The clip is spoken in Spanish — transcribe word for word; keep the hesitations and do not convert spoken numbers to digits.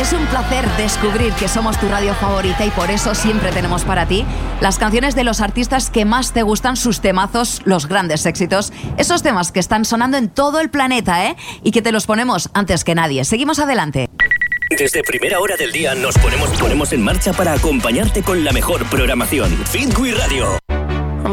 Es un placer descubrir que somos tu radio favorita y por eso siempre tenemos para ti las canciones de los artistas que más te gustan, sus temazos, los grandes éxitos, esos temas que están sonando en todo el planeta, ¿eh? Y que te los ponemos antes que nadie. Seguimos adelante. Desde primera hora del día nos ponemos, ponemos en marcha para acompañarte con la mejor programación. Fitwi Radio.